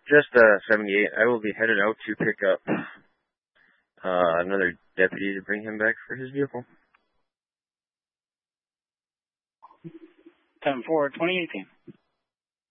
Just 78. I will be headed out to pick up another deputy to bring him back for his vehicle. 10-4, 2018.